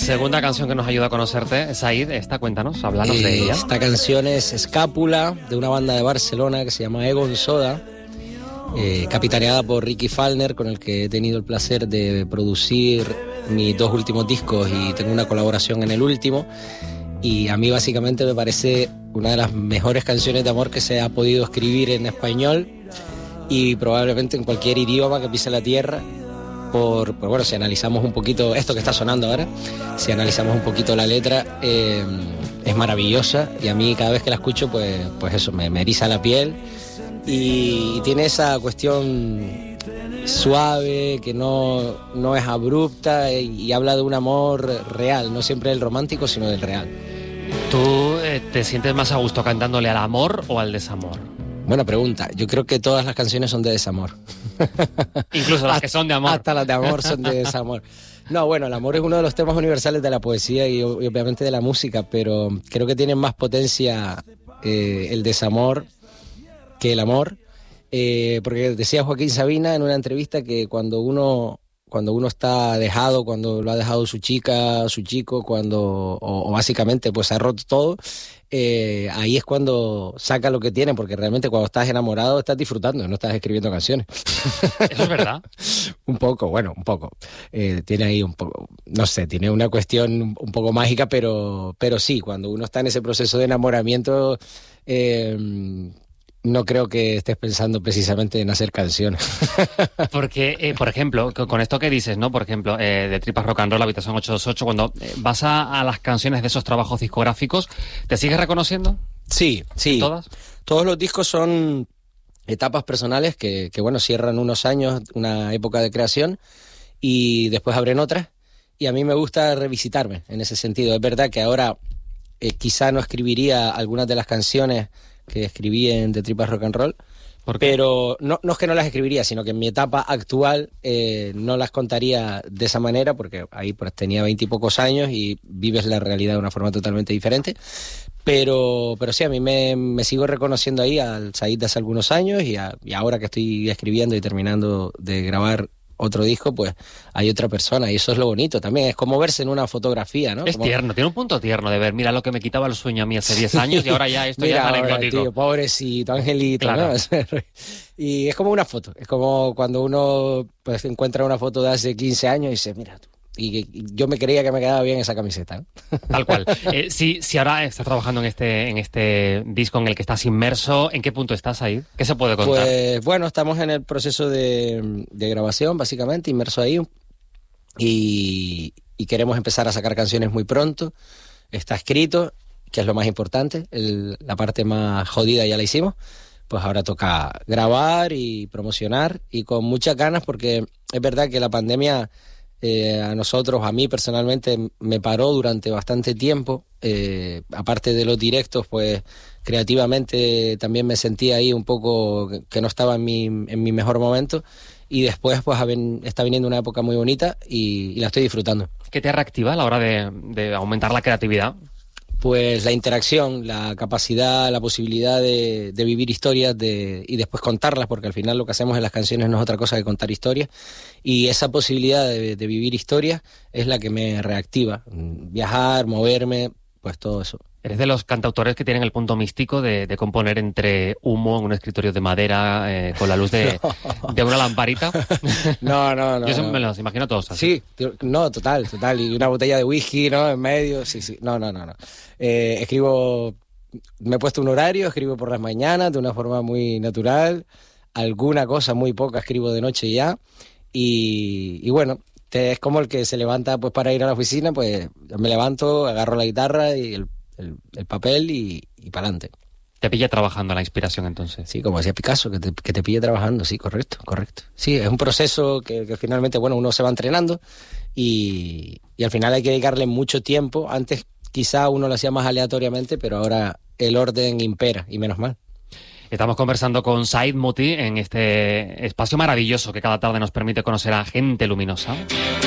Segunda canción que nos ayuda a conocerte, Said, cuéntanos, háblanos de ella. Esta canción es Escápula, de una banda de Barcelona que se llama Egon Soda, capitaneada por Ricky Falner, con el que he tenido el placer de producir mis 2 últimos discos y tengo una colaboración en el último. Y a mí básicamente me parece una de las mejores canciones de amor que se ha podido escribir en español y probablemente en cualquier idioma que pise la tierra. Bueno, si analizamos un poquito esto que está sonando ahora, si analizamos un poquito la letra, es maravillosa y a mí cada vez que la escucho, pues eso, me eriza la piel y tiene esa cuestión suave, que no es abrupta y habla de un amor real, no siempre del romántico, sino del real. ¿Tú te sientes más a gusto cantándole al amor o al desamor? Buena pregunta. Yo creo que todas las canciones son de desamor. Incluso las que son de amor. Hasta las de amor son de desamor. No, bueno, el amor es uno de los temas universales de la poesía y obviamente de la música, pero creo que tiene más potencia el desamor que el amor. Porque decía Joaquín Sabina en una entrevista que cuando uno está dejado, cuando lo ha dejado su chica, su chico, o básicamente pues ha roto todo, ahí es cuando saca lo que tiene, porque realmente cuando estás enamorado estás disfrutando, no estás escribiendo canciones. ¿Eso es verdad? Un poco. Tiene ahí un poco, no sé, tiene una cuestión un poco mágica, pero sí, cuando uno está en ese proceso de enamoramiento, no creo que estés pensando precisamente en hacer canciones. Porque, por ejemplo, con esto que dices, ¿no? Por ejemplo, de Tripas Rock and Roll, Habitación 828, cuando vas a las canciones de esos trabajos discográficos, ¿te sigues reconociendo? Sí. ¿Todas? Todos los discos son etapas personales que bueno, cierran unos años, una época de creación, y después abren otras. Y a mí me gusta revisitarme en ese sentido. Es verdad que ahora quizá no escribiría algunas de las canciones que escribí en The Tripas Rock and Roll, pero no es que no las escribiría, sino que en mi etapa actual no las contaría de esa manera, porque ahí pues tenía 20 y pocos años y vives la realidad de una forma totalmente diferente, pero sí, a mí me sigo reconociendo ahí al Said de hace algunos años y ahora que estoy escribiendo y terminando de grabar otro disco, pues hay otra persona y eso es lo bonito también, es como verse en una fotografía, ¿no? Es tierno, tiene un punto tierno de ver, mira lo que me quitaba el sueño a mí hace 10 años y ahora ya esto ya es anecdótico. Tío, pobrecito, angelito, claro. ¿no? Y es como una foto, es como cuando uno pues encuentra una foto de hace 15 años y dice, mira tú, y yo me creía que me quedaba bien esa camiseta, ¿no? Tal cual. Si ahora estás trabajando en este disco en el que estás inmerso, ¿en qué punto estás ahí? ¿Qué se puede contar? Pues bueno, estamos en el proceso de grabación, básicamente, inmerso ahí, y queremos empezar a sacar canciones muy pronto. Está escrito, que es lo más importante, la parte más jodida ya la hicimos, pues ahora toca grabar y promocionar, y con muchas ganas, porque es verdad que la pandemia a mí personalmente me paró durante bastante tiempo, aparte de los directos, pues creativamente también me sentía ahí un poco que no estaba en mi mejor momento, y después pues está viniendo una época muy bonita y la estoy disfrutando. ¿Qué te reactiva a la hora de aumentar la creatividad? Pues la interacción, la capacidad, la posibilidad de vivir historias y después contarlas, porque al final lo que hacemos en las canciones no es otra cosa que contar historias, y esa posibilidad de vivir historias es la que me reactiva. Viajar, moverme, pues todo eso. Eres de los cantautores que tienen el punto místico de componer entre humo en un escritorio de madera, con la luz de una lamparita. No. Yo me los imagino todos así. Sí, no, total. Y una botella de whisky, ¿no? En medio, sí. No. Escribo, me he puesto un horario, escribo por las mañanas de una forma muy natural. Alguna cosa, muy poca, escribo de noche ya. Y bueno, es como el que se levanta pues para ir a la oficina, pues me levanto, agarro la guitarra y el papel y para adelante. ¿Te pilla trabajando la inspiración entonces? Sí, como decía Picasso, que te pille trabajando, sí, correcto. Sí, es un proceso que finalmente, bueno, uno se va entrenando y al final hay que dedicarle mucho tiempo. Antes quizá uno lo hacía más aleatoriamente, pero ahora el orden impera, y menos mal. Estamos conversando con Said Muti en este espacio maravilloso que cada tarde nos permite conocer a gente luminosa.